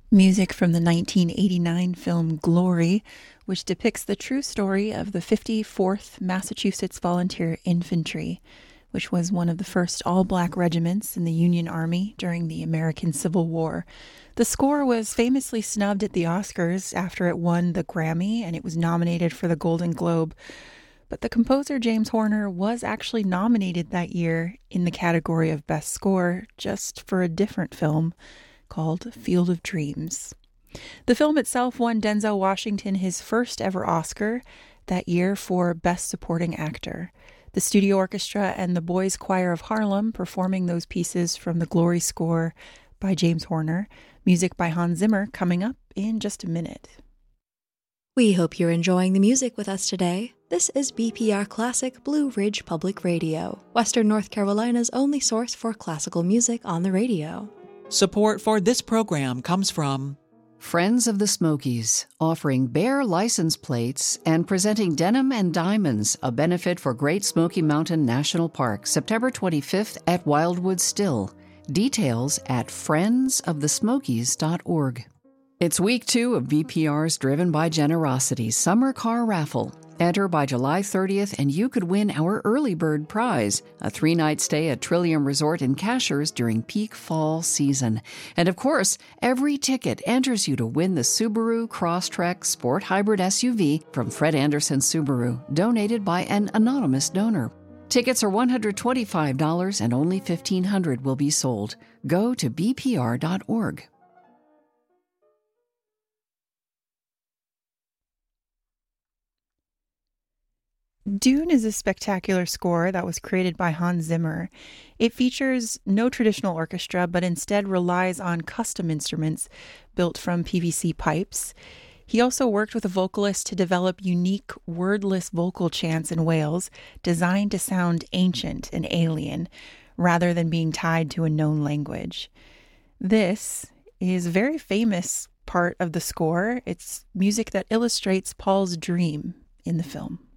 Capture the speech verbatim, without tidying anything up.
Music from the nineteen eighty-nine film Glory, which depicts the true story of the fifty-fourth Massachusetts Volunteer Infantry, which was one of the first all-black regiments in the Union Army during the American Civil War. The score was famously snubbed at the Oscars after it won the Grammy, and it was nominated for the Golden Globe. But the composer James Horner was actually nominated that year in the category of Best Score, just for a different film called Field of Dreams. The film itself won Denzel Washington his first ever Oscar that year for Best Supporting Actor. The studio orchestra and the Boys Choir of Harlem performing those pieces from the Glory score by James Horner. Music by Hans Zimmer coming up in just a minute. We hope you're enjoying the music with us today. This is B P R Classic Blue Ridge Public Radio, Western North Carolina's only source for classical music on the radio. Support for this program comes from Friends of the Smokies, offering Bear license plates and presenting Denim and Diamonds, a benefit for Great Smoky Mountain National Park, September twenty-fifth at Wildwood Still. Details at friends of the smokies dot org. It's week two of B P R's Driven by Generosity Summer Car Raffle. Enter by July thirtieth and you could win our early bird prize, a three-night stay at Trillium Resort in Cashers during peak fall season. And of course, every ticket enters you to win the Subaru Crosstrek Sport Hybrid S U V from Fred Anderson Subaru, donated by an anonymous donor. Tickets are one hundred twenty-five dollars and only fifteen hundred dollars will be sold. Go to b p r dot org. Dune is a spectacular score that was created by Hans Zimmer. It features no traditional orchestra, but instead relies on custom instruments built from P V C pipes. He also worked with a vocalist to develop unique wordless vocal chants and wails designed to sound ancient and alien, rather than being tied to a known language. This is a very famous part of the score. It's music that illustrates Paul's dream in the film.